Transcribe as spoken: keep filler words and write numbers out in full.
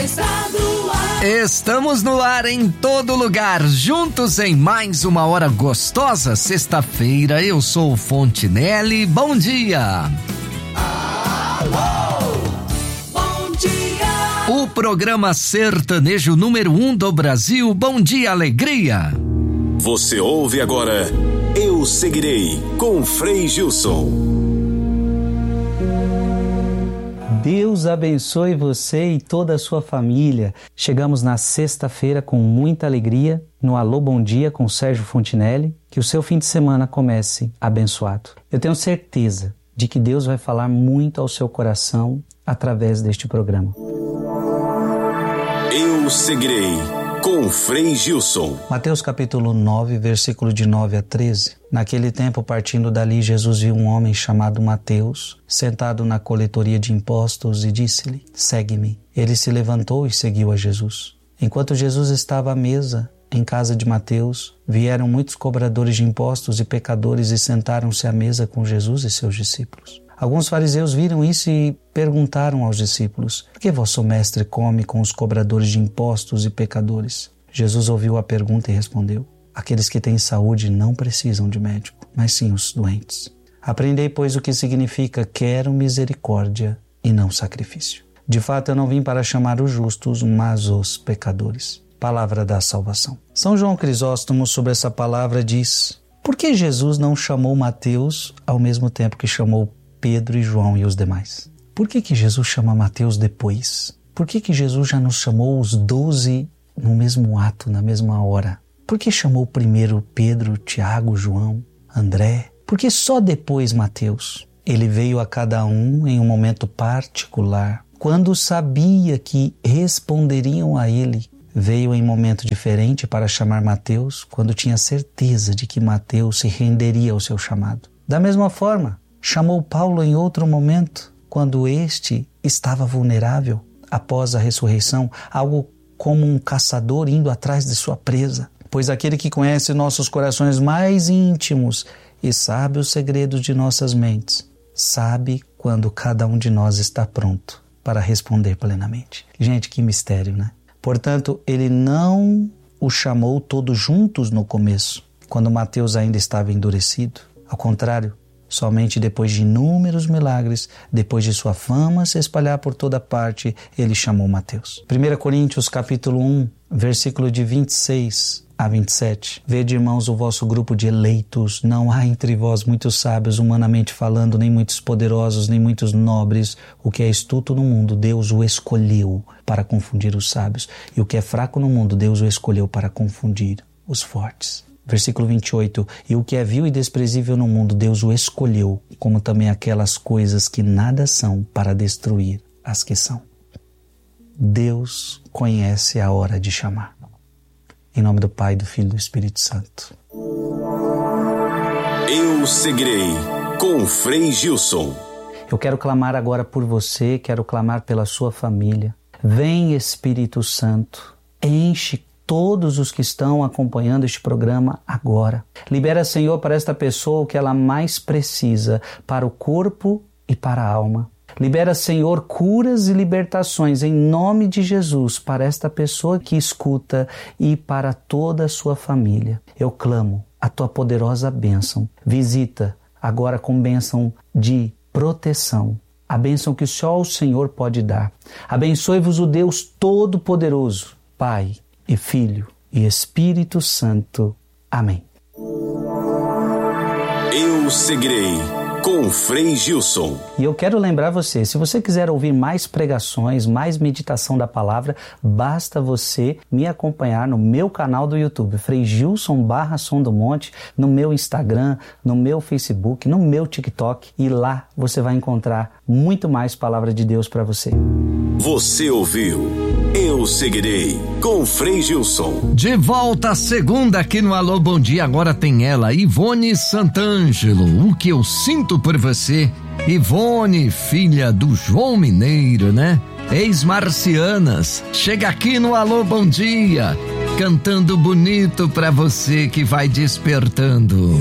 Está no ar. Estamos no ar em todo lugar, juntos em mais uma hora gostosa. Sexta-feira, eu sou o Fontinelli. Bom dia! Alô, bom dia! O programa sertanejo número um do Brasil. Bom dia, alegria! Você ouve agora Eu Seguirei, com Frei Gilson. Deus abençoe você e toda a sua família. Chegamos na sexta-feira com muita alegria no Alô Bom Dia com Sérgio Fontinelli. Que o seu fim de semana comece abençoado. Eu tenho certeza de que Deus vai falar muito ao seu coração através deste programa. Eu Seguirei, com Frei Gilson. Mateus capítulo nove, versículo de nove a treze. Naquele tempo, partindo dali, Jesus viu um homem chamado Mateus, sentado na coletoria de impostos, e disse-lhe: segue-me. Ele se levantou e seguiu a Jesus. Enquanto Jesus estava à mesa, em casa de Mateus, vieram muitos cobradores de impostos e pecadores e sentaram-se à mesa com Jesus e seus discípulos. Alguns fariseus viram isso e perguntaram aos discípulos: por que vosso mestre come com os cobradores de impostos e pecadores? Jesus ouviu a pergunta e respondeu: aqueles que têm saúde não precisam de médico, mas sim os doentes. Aprendei, pois, o que significa quero misericórdia e não sacrifício. De fato, eu não vim para chamar os justos, mas os pecadores. Palavra da salvação. São João Crisóstomo, sobre essa palavra, diz: por que Jesus não chamou Mateus ao mesmo tempo que chamou Pedro e João e os demais? Por que que Jesus chama Mateus depois? Por que que Jesus já nos chamou os doze no mesmo ato, na mesma hora? Por que chamou primeiro Pedro, Tiago, João, André? Por que só depois Mateus? Ele veio a cada um em um momento particular. Quando sabia que responderiam a ele, veio em momento diferente para chamar Mateus, quando tinha certeza de que Mateus se renderia ao seu chamado. Da mesma forma, chamou Paulo em outro momento, quando este estava vulnerável após a ressurreição, algo como um caçador indo atrás de sua presa. Pois aquele que conhece nossos corações mais íntimos e sabe os segredos de nossas mentes, sabe quando cada um de nós está pronto para responder plenamente. Gente, que mistério, né? Portanto, ele não os chamou todos juntos no começo, quando Mateus ainda estava endurecido. Ao contrário, somente depois de inúmeros milagres, depois de sua fama se espalhar por toda parte, ele chamou Mateus. primeira Coríntios capítulo um, versículo de vinte e seis a vinte e sete. Vede, irmãos, o vosso grupo de eleitos. Não há entre vós muitos sábios, humanamente falando, nem muitos poderosos, nem muitos nobres. O que é astuto no mundo, Deus o escolheu para confundir os sábios. E o que é fraco no mundo, Deus o escolheu para confundir os fortes. Versículo vinte e oito. E o que é vil e desprezível no mundo, Deus o escolheu, como também aquelas coisas que nada são, para destruir as que são. Deus conhece a hora de chamar. Em nome do Pai, do Filho e do Espírito Santo. Eu Seguirei, com Frei Gilson. Eu quero clamar agora por você, quero clamar pela sua família. Vem, Espírito Santo, enche todos os que estão acompanhando este programa agora. Libera, Senhor, para esta pessoa o que ela mais precisa, para o corpo e para a alma. Libera, Senhor, curas e libertações em nome de Jesus para esta pessoa que escuta e para toda a sua família. Eu clamo a tua poderosa bênção. Visita agora com bênção de proteção, a bênção que só o Senhor pode dar. Abençoe-vos o Deus Todo-Poderoso, Pai e Filho e Espírito Santo. Amém. Eu Seguirei, com Frei Gilson. E eu quero lembrar você, se você quiser ouvir mais pregações, mais meditação da palavra, basta você me acompanhar no meu canal do YouTube, Frei Gilson barra Som do Monte, no meu Instagram, no meu Facebook, no meu TikTok, e lá você vai encontrar muito mais palavra de Deus para você. Você ouviu Eu Seguirei, com Frei Gilson. De volta segunda aqui no Alô Bom Dia. Agora tem ela, Ivone Santângelo. O que eu sinto por você. Ivone, filha do João Mineiro, né? Ex-Marcianas. Chega aqui no Alô Bom Dia, cantando bonito pra você que vai despertando.